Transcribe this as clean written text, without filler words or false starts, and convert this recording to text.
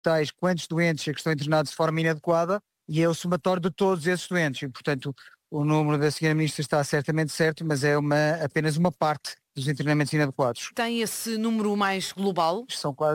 hospitais quantos doentes é que estão internados de forma inadequada e é o somatório de todos esses doentes. E, portanto, o número da senhora Ministra está certamente certo, mas é apenas uma parte dos internamentos inadequados. Tem esse número mais global? São quase